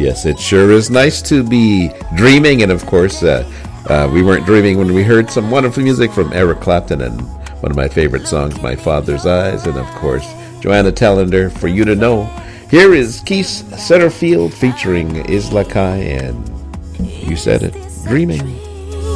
Yes, it sure is nice to be dreaming, and of course, we weren't dreaming when we heard some wonderful music from Eric Clapton and one of my favorite songs, My Father's Eyes, and of course, Joanna Tallender, For You to Know. Here is Keith Setterfield featuring Isla Kai, and you said it, Dreaming.